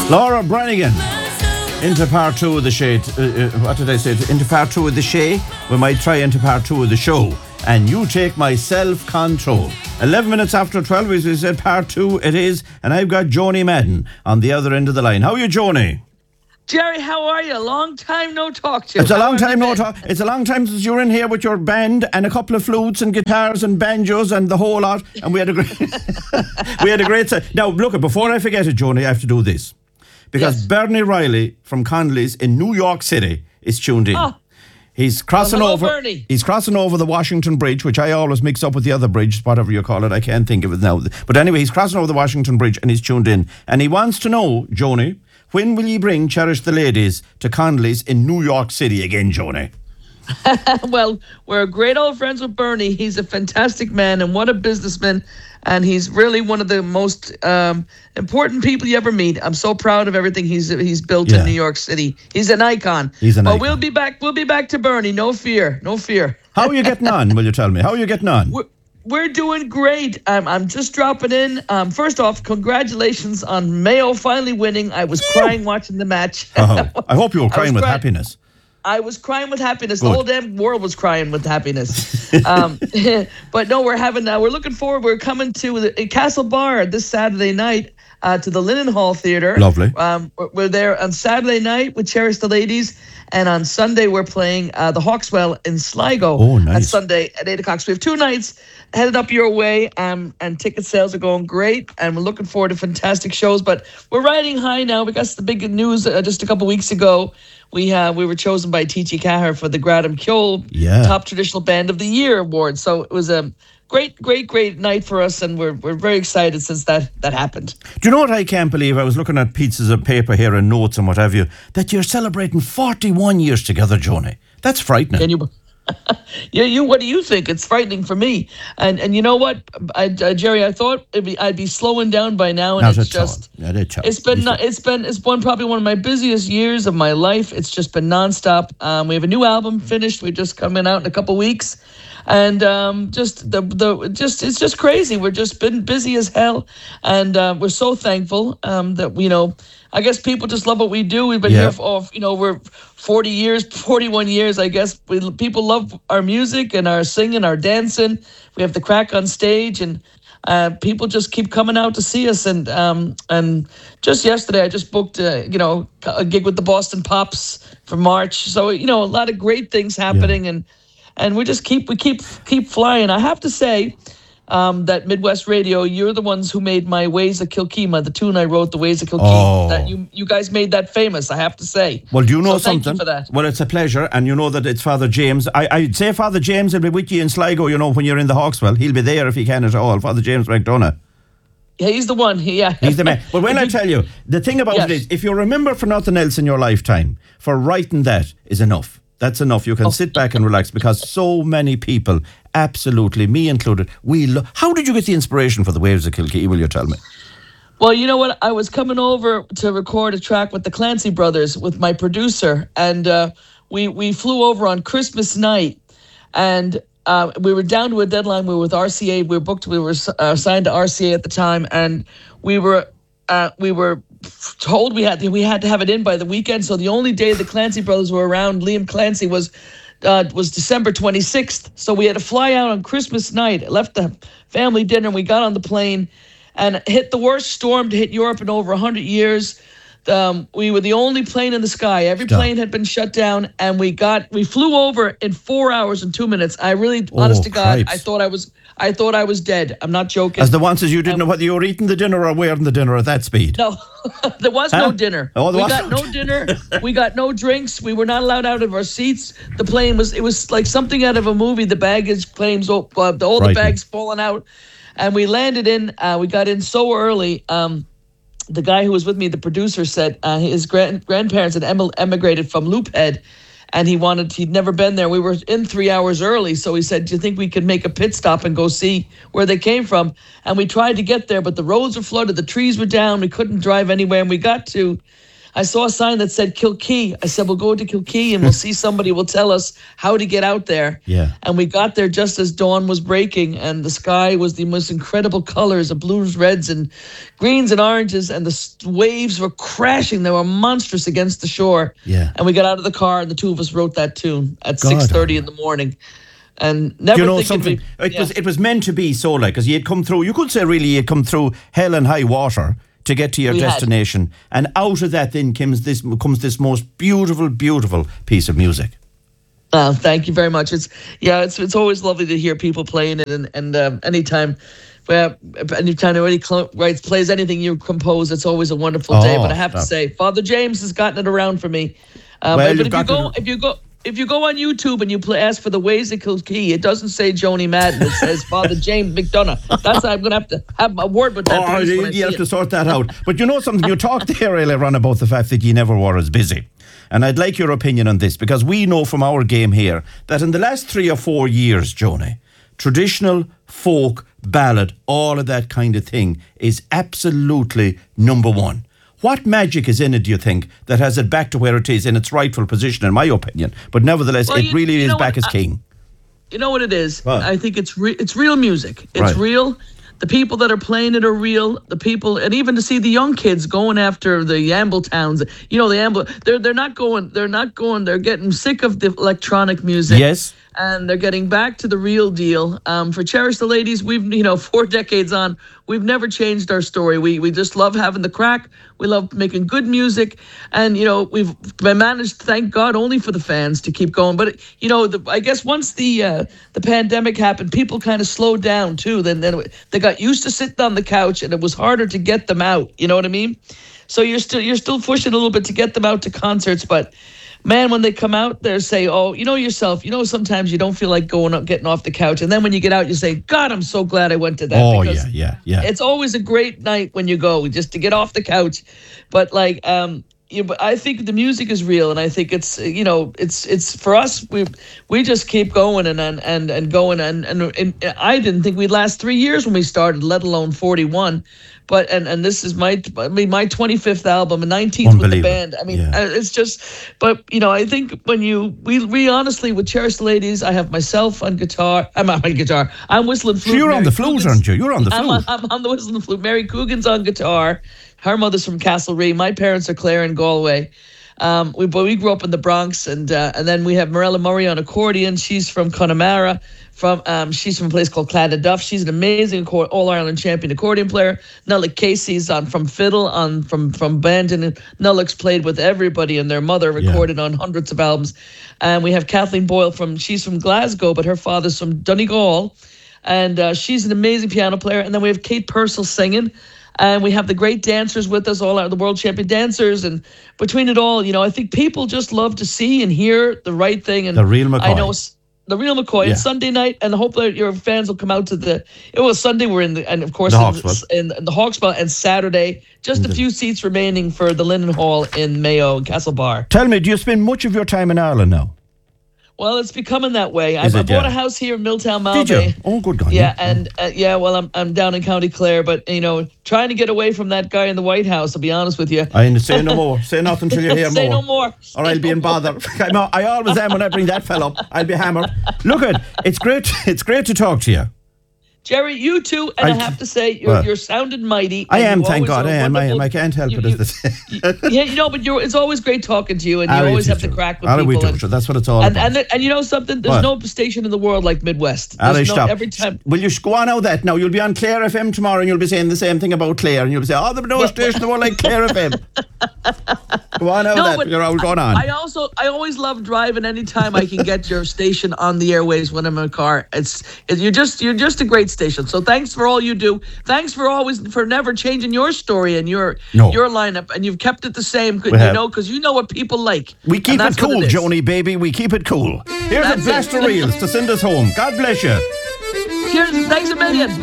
Laura Branigan into part two of the shade. What did I say? Into part two of the shade. We might try into part two of the show. And you take my self-control. 11 minutes after 12, as we said, part two it is. And I've got Joni Madden on the other end of the line. How are you, Joni? Jerry, how are you? Long time no talk to you. It's a long time no talk. It's a long time since you were in here with your band and a couple of flutes and guitars and banjos and the whole lot. And we had a great, we had a great time. Now, look, before I forget it, Joni, I have to do this. Because Yes. Bernie Riley from Connolly's in New York City is tuned in. Oh. He's crossing hello, over. Bernie. He's crossing over the Washington Bridge, which I always mix up with the other bridge, whatever you call it. I can't think of it now. But anyway, he's crossing over the Washington Bridge and he's tuned in. And he wants to know, Joni, when will you bring Cherish the Ladies to Connolly's in New York City again, Joni? Well, we're great old friends with Bernie. He's a fantastic man and what a businessman. And he's really one of the most important people you ever meet. I'm so proud of everything he's built in New York City. He's an icon. But we'll be back. We'll be back to Bernie. No fear. No fear. How are you getting on? Will you tell me? How are you getting on? We're doing great. I'm just dropping in. First off, congratulations on Mayo finally winning. I was crying watching the match. I hope you were crying with happiness. I was crying with happiness. Good. The whole damn world was crying with happiness. But no, we're looking forward. We're coming to the Castle Bar this Saturday night to the Linen Hall Theatre. Lovely. We're there on Saturday night with Cherish the Ladies. And on Sunday, we're playing the Hawkswell in Sligo. Oh, nice. On Sunday at 8 o'clock. So we have 2 nights headed up your way. And ticket sales are going great. And we're looking forward to fantastic shows. But we're riding high now. We got the big news just a couple weeks ago. We were chosen by T.T. Cahir for the Gradam Kjol Top Traditional Band of the Year award. So it was a great night for us, and we're very excited since that happened. Do you know what I can't believe? I was looking at pieces of paper here and notes and what have you, that you're celebrating 41 years together, Joni. That's frightening. Can you? Yeah, what do you think? It's frightening for me. And you know what, Jerry? I thought I'd be slowing down by now, and it's been probably one of my busiest years of my life. It's just been nonstop. We have a new album finished. We're just coming out in a couple weeks, and it's just crazy. We're just been busy as hell, and we're so thankful that I guess people just love what we do. We've been here for, we're 41 years, I guess. People love our music and our singing, our dancing. We have the crack on stage, and people just keep coming out to see us. And just yesterday, I just booked, a gig with the Boston Pops for March. So, a lot of great things happening, and we just keep flying. I have to say, that Midwest Radio, you're the ones who made my Ways of Kilkeema, the tune I wrote, the Ways of Kilkeema. That you guys made that famous, I have to say. Well, do you know something? Thank you for that. Well, it's a pleasure, and you know that it's Father James. I'd say Father James will be with you in Sligo, when you're in the Hawkswell. He'll be there if he can at all, Father James McDonough. Yeah, he's the one. He's the man. But when I tell you, the thing about it is, if you remember for nothing else in your lifetime, for writing that is enough. That's enough. You can sit back and relax, because so many people, absolutely, me included, how did you get the inspiration for the Waves of Kilkee, will you tell me? Well, you know what? I was coming over to record a track with the Clancy brothers, with my producer, and we flew over on Christmas night, and we were down to a deadline. We were with RCA. We were signed to RCA at the time, and we were told we had to have it in by the weekend. So the only day the Clancy brothers were around, Liam Clancy, was December 26th. So we had to fly out on Christmas night. Left the family dinner, and we got on the plane and hit the worst storm to hit Europe in over 100 years. We were the only plane in the sky. Every plane had been shut down, and we flew over in 4 hours and 2 minutes. I really, honest to God, I thought I was dead. I'm not joking. As the one says, you didn't know whether you were eating the dinner or wearing the dinner at that speed. No, there was no dinner. Oh, we got no dinner. We got no drinks. We were not allowed out of our seats. The plane it was like something out of a movie. The baggage claims, all the bags falling out. And we landed in, we got in so early. The guy who was with me, the producer, said his grandparents had emigrated from Loophead, and he'd never been there. We were in 3 hours early, so he said, do you think we could make a pit stop and go see where they came from? And we tried to get there, but the roads were flooded, the trees were down, we couldn't drive anywhere, and we got to I saw a sign that said Kilkee. I said, we'll go to Kilkee and we'll see somebody will tell us how to get out there. Yeah. And we got there just as dawn was breaking, and the sky was the most incredible colors of blues, reds, and greens and oranges, and the waves were crashing. They were monstrous against the shore. Yeah. And we got out of the car, and the two of us wrote that tune at God, 6:30 in the morning. And never You know thinking something? It was meant to be so, like, because you had come through. You could say really, you had come through hell and high water to get to your destination, and out of that then comes this most beautiful, beautiful piece of music. Oh, thank you very much. It's always lovely to hear people playing it, and anytime anybody plays anything you compose, it's always a wonderful day. But I have to say, Father James has gotten it around for me. But if you go on YouTube and you ask for the Ways of Kilkee, it doesn't say Joni Madden. It says Father James McDonough. That's I'm going to have a word with that. You have to sort that out. But you know something? You talked there earlier on about the fact that you never were as busy. And I'd like your opinion on this, because we know from our game here that in the last 3 or 4 years, Joni, traditional, folk, ballad, all of that kind of thing is absolutely number one. What magic is in it, do you think, that has it back to where it is in its rightful position, in my opinion? But nevertheless, it really is back as king. You know what it is? What? I think it's real music. It's real. The people that are playing it are real. The people, and even to see the young kids going after the Amble Towns. You know, they're not going. They're getting sick of the electronic music. Yes. And they're getting back to the real deal. For Cherish the Ladies, we've 4 decades on, we've never changed our story. We just love having the crack. We love making good music, and we've managed, thank God, only for the fans to keep going. But I guess once the pandemic happened, people kind of slowed down too. Then they got used to sitting on the couch, and it was harder to get them out. You know what I mean? So you're still pushing a little bit to get them out to concerts, but. Man, when they come out, they say, oh, yourself, sometimes you don't feel like getting off the couch. And then when you get out, you say, God, I'm so glad I went to that. Oh, yeah. It's always a great night when you go, just to get off the couch. But but I think the music is real, and I think it's it's for us. We just keep going and going, and I didn't think we'd last 3 years when we started, let alone 41. But and this is my 25th album, and 19th with the band. I mean, it's just. But I think when we honestly, with Cherish the Ladies, I have myself on guitar. I'm not on guitar. I'm whistling flute. So you're on the flute, aren't you? You're on the flute. I'm on the whistling flute. Mary Coogan's on guitar. Her mother's from Castlereagh. My parents are Clare and Galway. We grew up in the Bronx, and then we have Morella Murray on accordion. She's from Connemara. She's from a place called Claddaduff. She's an amazing All-Ireland champion accordion player. Nullick Casey's from fiddle, from Bandon. And Nullick's played with everybody, and their mother recorded on hundreds of albums. And we have Kathleen Boyle she's from Glasgow, but her father's from Donegal, and she's an amazing piano player. And then we have Kate Purcell singing. And we have the great dancers with us, the world champion dancers. And between it all, I think people just love to see and hear the right thing. And the real McCoy. I know the real McCoy. It's Sunday night, and hopefully your fans will come out to Sunday. We're in the Hawkswell, and Saturday, just a few seats remaining for the Linden Hall in Mayo and Castlebar. Tell me, do you spend much of your time in Ireland now? Well, it's becoming that way. I bought a house here in Milltown, Malbay. Did you? Oh, good God. Yeah, and well, I'm down in County Clare, but trying to get away from that guy in the White House. I'll be honest with you. I say no more. Say nothing till you hear more. Say no more. Or I'll be in bother. I always am when I bring that fella up. I'll be hammered. Look, it's great. It's great to talk to you. Jerry, you too, and I have to say, you're sounding mighty. I am, thank God, I am. I can't help it. But it's always great talking to you, and you always have the crack with people. That's what it's all about. And you know something? There's no station in the world like Midwest. Every time. Will you go on out that now? You'll be on Clare FM tomorrow, and you'll be saying the same thing about Clare, and you'll be saying, there's no station in the world like Clare FM. Go on out that. You're all going on. I always love driving anytime I can get your station on the airways when I'm in a car. You're just a great station. So thanks for all you do. Thanks for never changing your story and your lineup, and you've kept it the same. Because you know what people like. We keep it cool, Joni, baby. We keep it cool. Here's a blast of reels to send us home. God bless you. Cheers. Thanks a million.